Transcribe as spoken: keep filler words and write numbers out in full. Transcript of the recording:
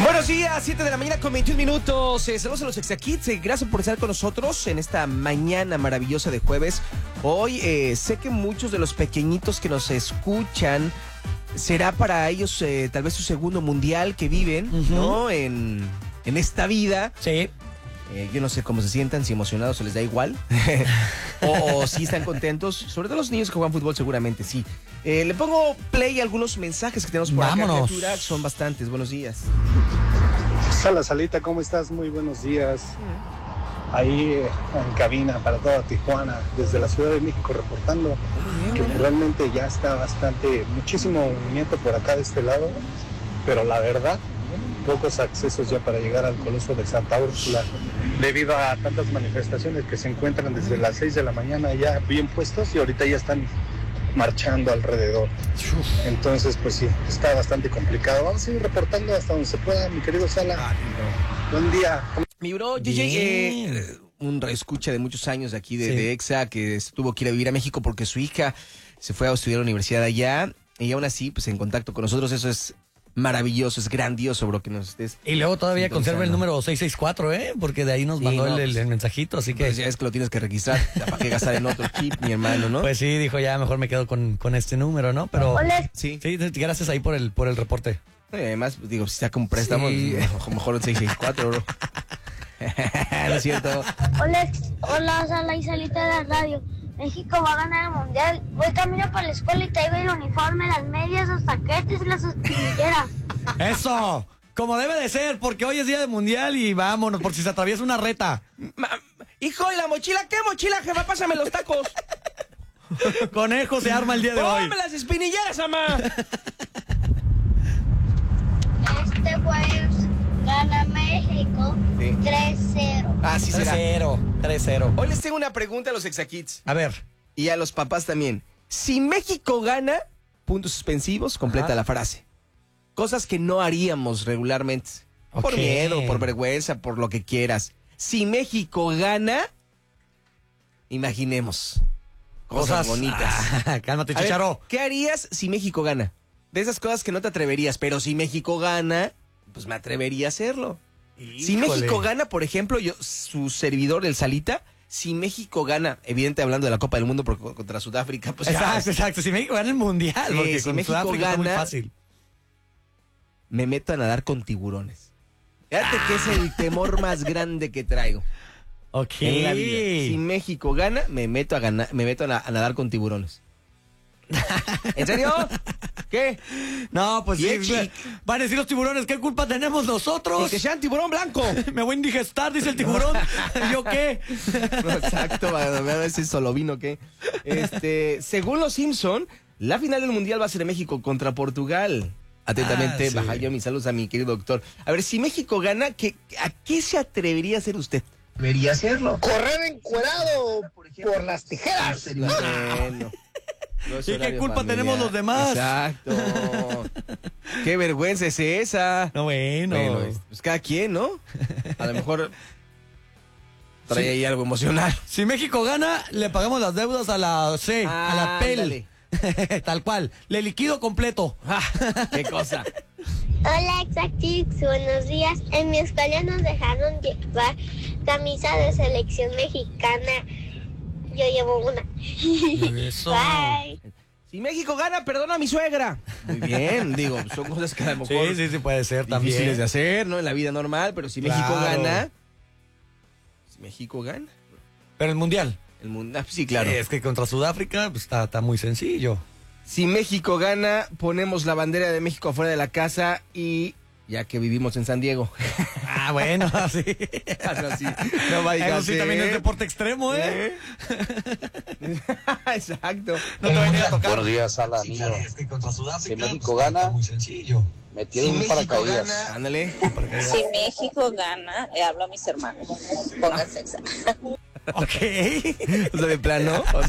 Buenos días, siete de la mañana con veintiún minutos. Eh, saludos a los Exakids. Eh, gracias por estar con nosotros en esta mañana maravillosa de jueves. Hoy eh, sé que muchos de los pequeñitos que nos escuchan será para ellos eh, tal vez su segundo mundial que viven, uh-huh. ¿no? En, en esta vida. Sí. Eh, yo no sé cómo se sientan, si emocionados o les da igual. o, o si están contentos. Sobre todo los niños que juegan fútbol seguramente sí. Eh, le pongo play a algunos mensajes que tenemos por Vámonos. acá, criatura. Son bastantes. Buenos días. Sala Salita, ¿cómo estás? Muy buenos días. Ahí eh, en cabina para toda Tijuana, desde la Ciudad de México reportando que realmente ya está bastante, muchísimo movimiento por acá de este lado, pero la verdad, pocos accesos ya para llegar al Coloso de Santa Úrsula, debido a tantas manifestaciones que se encuentran desde las seis de la mañana ya bien puestos y ahorita ya están marchando alrededor. Entonces, pues sí, está bastante complicado. Vamos a ir reportando hasta donde se pueda, mi querido Sala. Ah, no. Buen día. Mi bro, J J, eh, un reescucha de muchos años de aquí de, sí. de EXA, que tuvo que ir a vivir a México porque su hija se fue a estudiar a la universidad allá, y aún así, pues en contacto con nosotros. Eso es maravilloso, es grandioso, bro, que nos estés. Y luego todavía conserva el número seiscientos sesenta y cuatro, ¿eh? Porque de ahí nos mandó sí, no, el, el, el mensajito, así que... Pues ya es que lo tienes que registrar, ¿para qué gastar en otro chip, mi hermano, no? Pues sí, dijo, ya mejor me quedo con, con este número, ¿no? Pero... Hola. Sí, sí, gracias ahí por el, por el reporte. Y además, digo, si saca un préstamo, sí. mejor un seiscientos sesenta y cuatro, bro. No es cierto. Hola, hola, Sala y Salita de la radio. México va a ganar el mundial. Voy camino para la escuela y traigo el uniforme, las medias, los taquetes y las espinilleras. ¡Eso! Como debe de ser, porque hoy es día de mundial y vámonos, por si se atraviesa una reta. Ma, hijo, ¿y la mochila? ¿Qué mochila, jefa? Pásame los tacos. Conejo se arma el día de hoy. ¡Póngame las espinilleras, mamá! Este jueves gana México sí. tres cero. Ah, sí será. tres cero, tres cero. Hoy les tengo una pregunta a los Exakids. A ver. Y a los papás también. Si México gana, puntos suspensivos, completa Ajá. la frase. Cosas que no haríamos regularmente. Okay. Por miedo, por vergüenza, por lo que quieras. Si México gana, imaginemos. Cosas, cosas bonitas. Ah, cálmate, Chicharo. ¿Qué harías si México gana? De esas cosas que no te atreverías, pero si México gana, pues me atrevería a hacerlo. Híjole. Si México gana, por ejemplo, yo, su servidor, el Salita, si México gana, evidente hablando de la Copa del Mundo porque contra Sudáfrica, pues exacto, ya, exacto. Si México gana el mundial, sí, porque si con México Sudáfrica gana, está muy fácil. Me meto a nadar con tiburones. Fíjate ah. que es el temor más grande que traigo. Ok. En la vida. Si México gana, me meto a ganar, me meto a, na- a nadar con tiburones. ¿En serio? ¿Qué? No, pues sí. sí. Van a decir los tiburones, ¿qué culpa tenemos nosotros? Y que sean tiburón blanco. Me voy a indigestar, dice el tiburón. ¿Yo qué? No, exacto, a ver si solo vino qué. Este, según los Simpson, la final del mundial va a ser de México contra Portugal. Atentamente, ah, sí. baja yo mis saludos a mi querido doctor. A ver, si México gana, ¿qué, ¿a qué se atrevería a hacer usted? Debería hacerlo. Correr encuerado por, ejemplo, por las tijeras. Bueno. No ¿Y qué culpa familiar. Tenemos los demás? Exacto. Qué vergüenza es esa. No, bueno. bueno pues cada quien, ¿no? A lo mejor trae sí. ahí algo emocional. Si México gana, le pagamos las deudas a la C, ah, a la P E L. Tal cual. Le liquido completo. Qué cosa. Hola, Exakids, buenos días. En mi escuela nos dejaron llevar camisa de selección mexicana. Yo llevo una. Eso. Bye. Si México gana, perdona a mi suegra. Muy bien, digo, son cosas que a lo mejor sí, sí, sí puede ser difíciles también. Difíciles de hacer, ¿no? En la vida normal, pero si México claro. gana. Si México gana. Pero el mundial. El mundial, sí, claro. Es que contra Sudáfrica pues, está, está muy sencillo. Si México gana, ponemos la bandera de México afuera de la casa y ya que vivimos en San Diego. Ah, bueno, sí. Eso sí, no vaya Eso a sí ser. También es deporte extremo, ¿eh? ¿Eh? Exacto. No te venía a tocar. Buenos días, Sala, sí, claro, es que contra Sudáfrica, si México pues, gana, muy sencillo. Me tiene si un paracaídas. Gana, ándale. Si México gana, le hablo a mis hermanos. Pónganse esa. Ok. O sea, de plano.